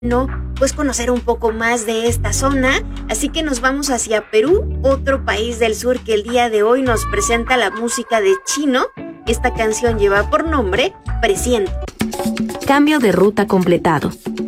bueno, pues conocer un poco más de esta zona, así que nos vamos hacia Perú, otro país del sur que el día de hoy nos presenta la música de Chino. Esta canción lleva por nombre Presiento. Cambio de ruta completado.